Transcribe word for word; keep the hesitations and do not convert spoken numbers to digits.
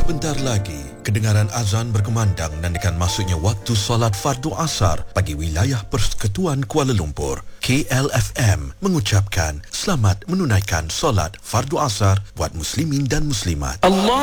Sebentar lagi, kedengaran azan berkumandang menandakan masuknya waktu solat fardu asar bagi wilayah Persekutuan Kuala Lumpur. K L F M mengucapkan selamat menunaikan solat fardu asar buat muslimin dan muslimat. Allah